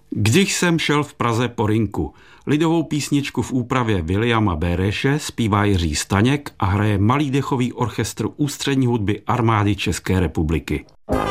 Když jsem šel v Praze po rynku. Lidovou písničku v úpravě Williama Bereše zpívá Jiří Staněk a hraje malý dechový orchestr Ústřední hudby Armády České republiky.